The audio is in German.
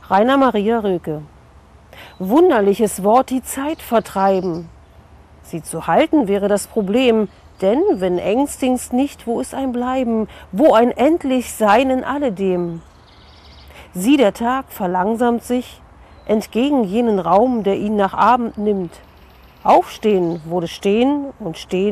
Rainer Maria Rilke. Wunderliches Wort, die Zeit vertreiben. Sie zu halten wäre das Problem, denn wenn ängstigst nicht, wo ist ein Bleiben, wo ein endlich Sein in alledem? Sieh, der Tag verlangsamt sich entgegen jenen Raum, der ihn nach Abend nimmt. Aufstehen wurde stehen und stehen